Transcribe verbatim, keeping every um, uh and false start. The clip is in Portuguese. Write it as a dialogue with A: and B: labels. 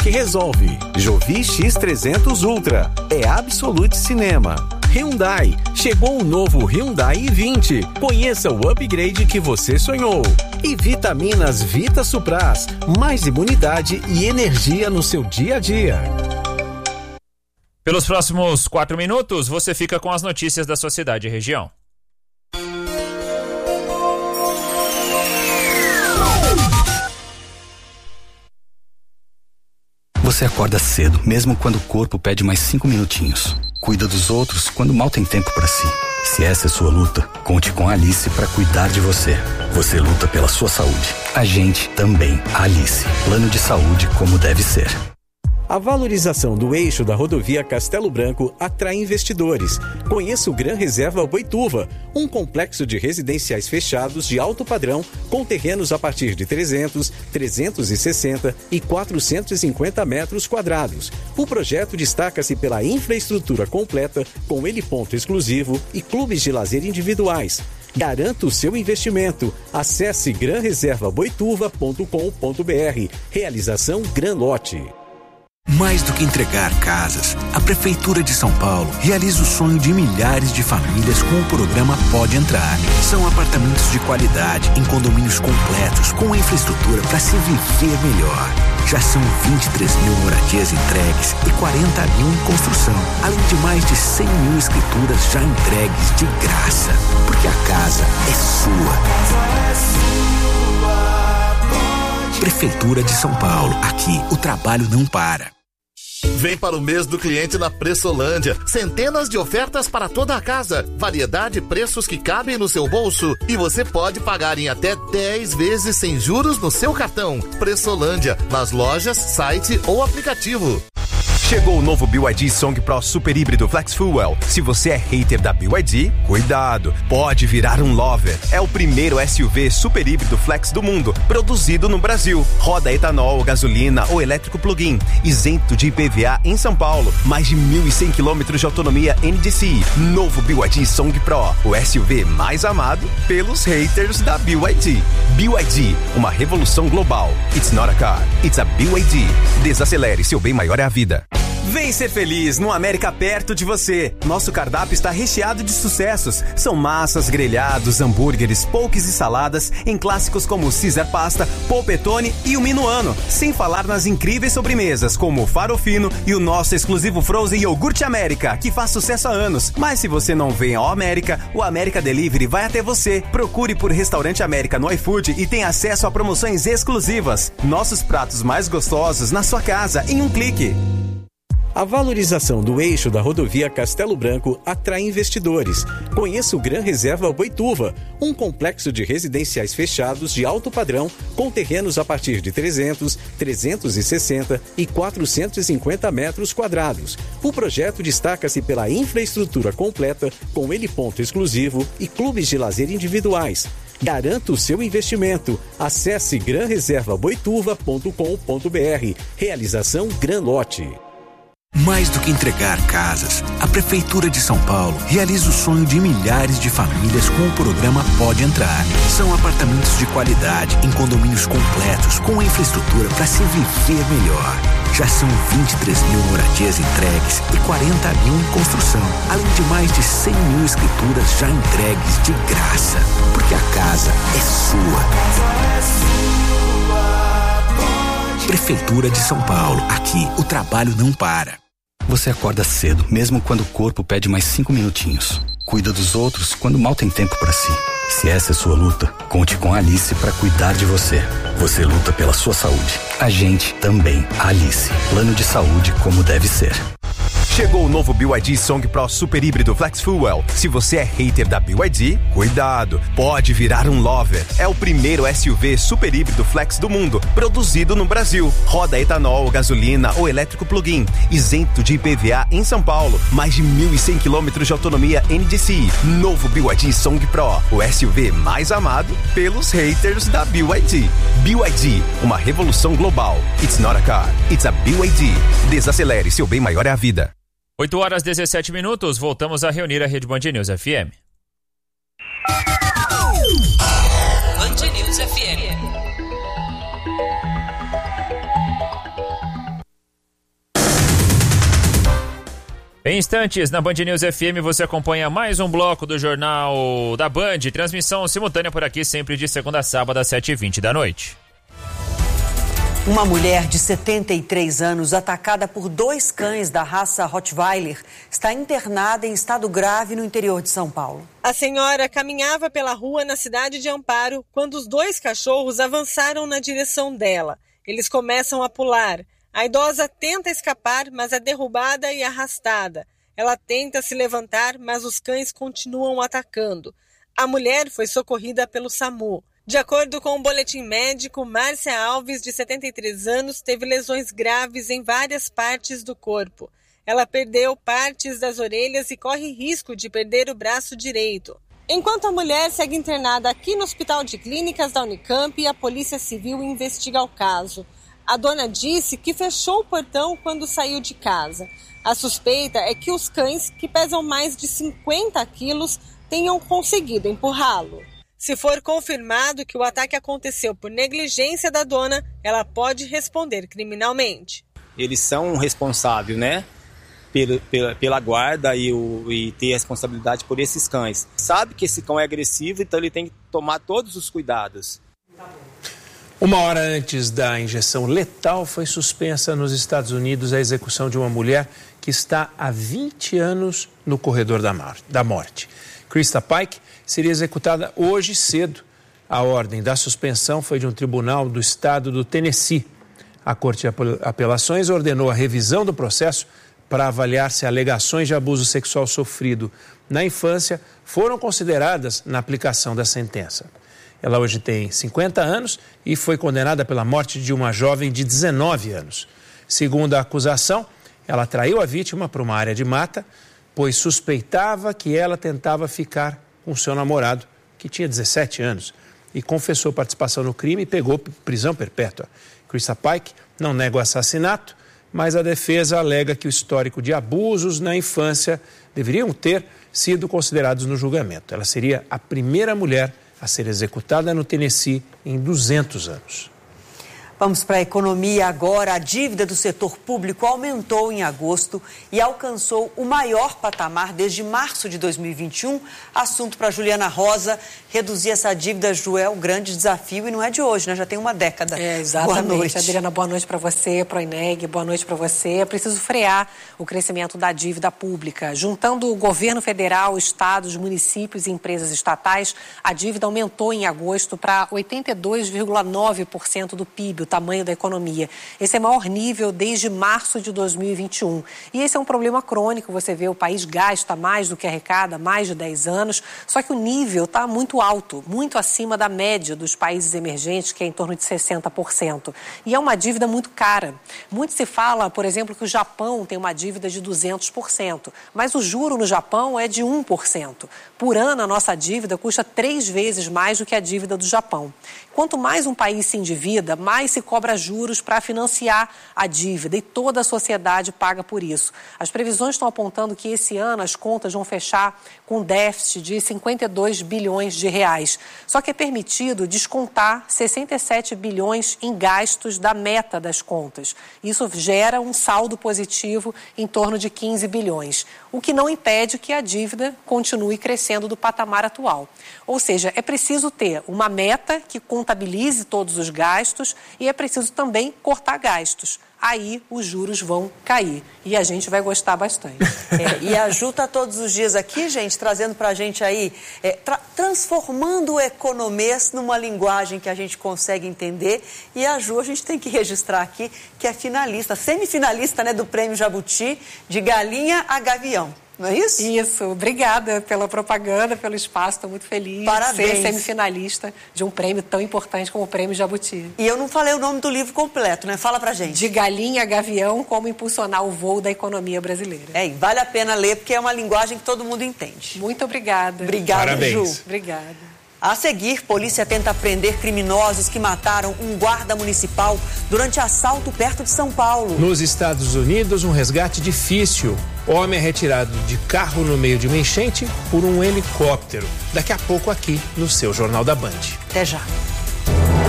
A: que resolve. Jovi X trezentos Ultra é Absolute Cinema. Hyundai, chegou o novo Hyundai i vinte. Conheça o upgrade que você sonhou. E Vitaminas Vita Supras, mais imunidade e energia no seu dia a dia.
B: Pelos próximos quatro minutos, você fica com as notícias da sua cidade e região.
C: Você acorda cedo, mesmo quando o corpo pede mais cinco minutinhos. Cuida dos outros quando mal tem tempo para si. Se essa é sua luta, conte com a Alice para cuidar de você. Você luta pela sua saúde. A gente também. Alice. Plano de saúde como deve ser.
A: A valorização do eixo da rodovia Castelo Branco atrai investidores. Conheça o Gran Reserva Boituva, um complexo de residenciais fechados de alto padrão com terrenos a partir de trezentos, trezentos e sessenta e quatrocentos e cinquenta metros quadrados. O projeto destaca-se pela infraestrutura completa, com heliponto exclusivo e clubes de lazer individuais. Garanta o seu investimento. Acesse gran reserva boituva ponto com ponto br. Realização Gran Lote.
D: Mais do que entregar casas, a Prefeitura de São Paulo realiza o sonho de milhares de famílias com o programa Pode Entrar. São apartamentos de qualidade em condomínios completos com infraestrutura para se viver melhor. Já são vinte e três mil moradias entregues e quarenta mil em construção, além de mais de cem mil escrituras já entregues de graça. Porque a casa é sua. Prefeitura de São Paulo. Aqui, o trabalho não para.
E: Vem para o mês do cliente na Pressolândia. Centenas de ofertas para toda a casa. Variedade e preços que cabem no seu bolso. E você pode pagar em até dez vezes sem juros no seu cartão. Pressolândia, nas lojas, site ou aplicativo.
F: Chegou o novo B Y D Song Pro Super Híbrido Flex Fuel. Se você é hater da B Y D, cuidado, pode virar um lover. É o primeiro S U V super híbrido flex do mundo, produzido no Brasil. Roda etanol, gasolina ou elétrico plug-in, isento de I P V A em São Paulo. Mais de mil e cem quilômetros de autonomia N D C I. Novo B Y D Song Pro, o S U V mais amado pelos haters da B Y D. B Y D, uma revolução global. It's not a car, it's a B Y D. Desacelere, seu bem maior é a vida.
G: Vem ser feliz no América perto de você. Nosso cardápio está recheado de sucessos. São massas, grelhados, hambúrgueres, pokés e saladas em clássicos como Caesar Pasta, Polpettone e o Minuano. Sem falar nas incríveis sobremesas como o Farofino e o nosso exclusivo Frozen Iogurte América, que faz sucesso há anos. Mas se você não vem ao América, o América Delivery vai até você. Procure por Restaurante América no iFood e tenha acesso a promoções exclusivas. Nossos pratos mais gostosos na sua casa em um clique.
A: A valorização do eixo da rodovia Castelo Branco atrai investidores. Conheça o Gran Reserva Boituva, um complexo de residenciais fechados de alto padrão com terrenos a partir de trezentos, trezentos e sessenta e quatrocentos e cinquenta metros quadrados. O projeto destaca-se pela infraestrutura completa com heliponto exclusivo e clubes de lazer individuais. Garanta o seu investimento. Acesse gran reserva boituva ponto com ponto br. Realização Gran Lote.
D: Mais do que entregar casas, a Prefeitura de São Paulo realiza o sonho de milhares de famílias com o programa Pode Entrar. São apartamentos de qualidade em condomínios completos com infraestrutura para se viver melhor. Já são vinte e três mil moradias entregues e quarenta mil em construção, além de mais de cem mil escrituras já entregues de graça. Porque a casa é sua. Prefeitura de São Paulo. Aqui, o trabalho não para.
C: Você acorda cedo, mesmo quando o corpo pede mais cinco minutinhos. Cuida dos outros quando mal tem tempo para si. Se essa é sua luta, conte com a Alice para cuidar de você. Você luta pela sua saúde. A gente também. Alice. Plano de saúde como deve ser.
F: Chegou o novo B Y D Song Pro Super Híbrido Flex Fuel. Se você é hater da B Y D, cuidado, pode virar um lover. É o primeiro S U V super híbrido flex do mundo, produzido no Brasil. Roda etanol, gasolina ou elétrico plug-in, isento de I P V A em São Paulo. Mais de mil e cem quilômetros de autonomia N D C I. Novo B Y D Song Pro, o S U V mais amado pelos haters da B Y D. B Y D, uma revolução global. It's not a car, it's a B Y D. Desacelere, seu bem maior é a vida.
B: oito horas e dezessete minutos, voltamos a reunir a Rede Band News F M.
H: Band News F M.
B: Em instantes, na Band News F M, você acompanha mais um bloco do Jornal da Band. Transmissão simultânea por aqui, sempre de segunda a sábado, às sete e vinte da noite.
H: Uma mulher de setenta e três anos, atacada por dois cães da raça Rottweiler, está internada em estado grave no interior de São Paulo.
I: A senhora caminhava pela rua na cidade de Amparo quando os dois cachorros avançaram na direção dela. Eles começam a pular. A idosa tenta escapar, mas é derrubada e arrastada. Ela tenta se levantar, mas os cães continuam atacando. A mulher foi socorrida pelo SAMU. De acordo com o boletim médico, Márcia Alves, de setenta e três anos, teve lesões graves em várias partes do corpo. Ela perdeu partes das orelhas e corre risco de perder o braço direito. Enquanto a mulher segue internada aqui no Hospital de Clínicas da Unicamp, a Polícia Civil investiga o caso. A dona disse que fechou o portão quando saiu de casa. A suspeita é que os cães, que pesam mais de cinquenta quilos, tenham conseguido empurrá-lo. Se for confirmado que o ataque aconteceu por negligência da dona, ela pode responder criminalmente.
J: Eles são responsáveis, né, pela, pela, pela guarda e, o, e ter responsabilidade por esses cães. Sabe que esse cão é agressivo, então ele tem que tomar todos os cuidados.
K: Uma hora antes da injeção letal, foi suspensa nos Estados Unidos a execução de uma mulher que está há vinte anos no corredor da morte. Krista Pike seria executada hoje cedo. A ordem da suspensão foi de um tribunal do estado do Tennessee. A Corte de Apelações ordenou a revisão do processo para avaliar se alegações de abuso sexual sofrido na infância foram consideradas na aplicação da sentença. Ela hoje tem cinquenta anos e foi condenada pela morte de uma jovem de dezenove anos. Segundo a acusação, ela traiu a vítima para uma área de mata, pois suspeitava que ela tentava ficar com seu namorado, que tinha dezessete anos, e confessou participação no crime e pegou prisão perpétua. Krista Pike não nega o assassinato, mas a defesa alega que o histórico de abusos na infância deveriam ter sido considerados no julgamento. Ela seria a primeira mulher a ser executada no Tennessee em duzentos anos.
H: Vamos para a economia agora. A dívida do setor público aumentou em agosto e alcançou o maior patamar desde março de dois mil e vinte e um. Assunto para Juliana Rosa. Reduzir essa dívida, Ju, é um grande desafio e não é de hoje, né? Já tem uma década.
L: É, exatamente.
H: Boa noite.
L: Adriana, boa noite para você, para o INEG, boa noite para você. É preciso frear o crescimento da dívida pública. Juntando o governo federal, estados, municípios e empresas estatais, a dívida aumentou em agosto para oitenta e dois vírgula nove por cento do P I B, o tamanho da economia. Esse é o maior nível desde março de dois mil e vinte e um. E esse é um problema crônico. Você vê, o país gasta mais do que arrecada há mais de dez anos, só que o nível está muito alto, muito acima da média dos países emergentes, que é em torno de sessenta por cento. E é uma dívida muito cara. Muito se fala, por exemplo, que o Japão tem uma dívida de duzentos por cento, mas o juro no Japão é de um por cento. Por ano, a nossa dívida custa três vezes mais do que a dívida do Japão. Quanto mais um país se endivida, mais se cobra juros para financiar a dívida e toda a sociedade paga por isso. As previsões estão apontando que esse ano as contas vão fechar com déficit de cinquenta e dois bilhões de reais. Só que é permitido descontar sessenta e sete bilhões em gastos da meta das contas. Isso gera um saldo positivo em torno de quinze bilhões, o que não impede que a dívida continue crescendo do patamar atual. Ou seja, é preciso ter uma meta que contabilize todos os gastos e é preciso também cortar gastos. Aí os juros vão cair e a gente vai gostar bastante.
H: É, e a Ju está todos os dias aqui, gente, trazendo para a gente aí, é, tra transformando o economês numa linguagem que a gente consegue entender. E a Ju, a gente tem que registrar aqui, que é finalista, semifinalista, né, do Prêmio Jabuti, de Galinha a Gavião. Não é isso?
L: Isso. Obrigada pela propaganda, pelo espaço. Estou muito feliz
H: Parabéns.
L: de ser semifinalista de um prêmio tão importante como o Prêmio Jabuti.
H: E eu não falei o nome do livro completo, né? Fala pra gente.
L: De Galinha a Gavião, como impulsionar o voo da economia brasileira.
H: É, e vale a pena ler, porque é uma linguagem que todo mundo entende.
L: Muito obrigada.
H: Obrigada,
K: Parabéns.
H: Ju.
L: Obrigada.
H: A seguir, polícia tenta prender criminosos que mataram um guarda municipal durante assalto perto de São Paulo.
K: Nos Estados Unidos, um resgate difícil. Homem é retirado de carro no meio de uma enchente por um helicóptero. Daqui a pouco aqui no seu Jornal da Band.
H: Até já.